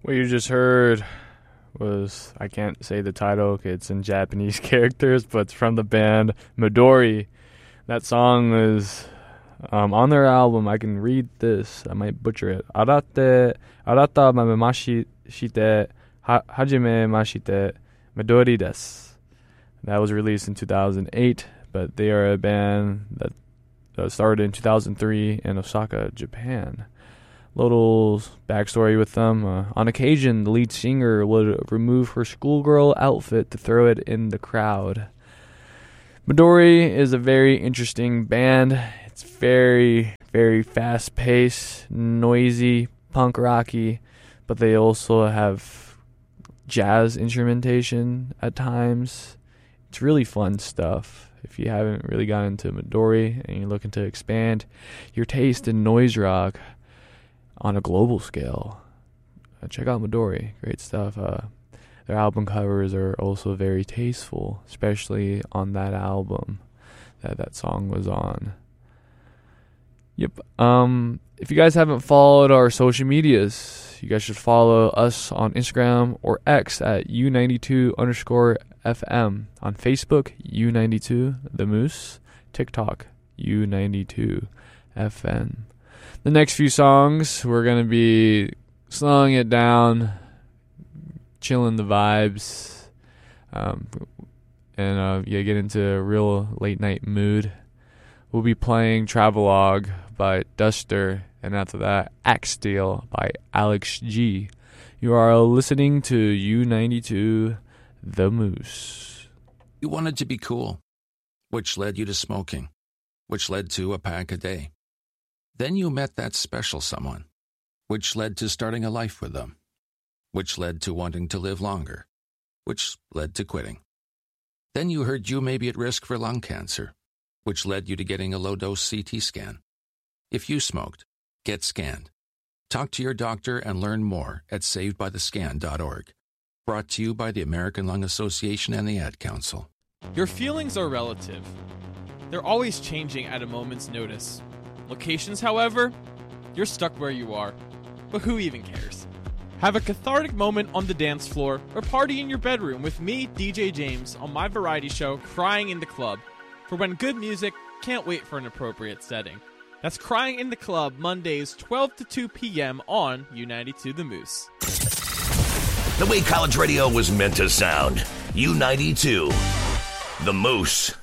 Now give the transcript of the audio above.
What you just heard was, I can't say the title, it's in Japanese characters, but it's from the band Midori. That song is on their album. I can read this, I might butcher it. Arata mamemashite hajime mashite Midori desu. That was released in 2008, but they are a band that started in 2003 in Osaka, Japan. Little backstory with them. On occasion, the lead singer would remove her schoolgirl outfit to throw it in the crowd. Midori is a very interesting band. It's very, very fast-paced, noisy, punk rocky, but they also have jazz instrumentation at times. It's really fun stuff. If you haven't really gotten into Midori and you're looking to expand your taste in noise rock on a global scale, check out Midori. Great stuff. Their album covers are also very tasteful, especially on that album that song was on. Yep. If you guys haven't followed our social medias, you guys should follow us on Instagram or X at U92_FM. On Facebook, U92 The Moose. TikTok, U92 FN. The next few songs, we're going to be slowing it down, chilling the vibes, and get into a real late night mood. We'll be playing Travelogue by Duster, and after that, Axe Steel by Alex G. You are listening to U92 The Moose. You wanted to be cool, which led you to smoking, which led to a pack a day. Then you met that special someone, which led to starting a life with them, which led to wanting to live longer, which led to quitting. Then you heard you may be at risk for lung cancer, which led you to getting a low-dose CT scan. If you smoked, get scanned. Talk to your doctor and learn more at savedbythescan.org. Brought to you by the American Lung Association and the Ad Council. Your feelings are relative. They're always changing at a moment's notice. Locations, however, you're stuck where you are. But who even cares? Have a cathartic moment on the dance floor or party in your bedroom with me, DJ James, on my variety show, Crying in the Club. For when good music can't wait for an appropriate setting. That's Crying in the Club, Mondays, 12 to 2 p.m. on U92 The Moose. The way college radio was meant to sound. U92 The Moose.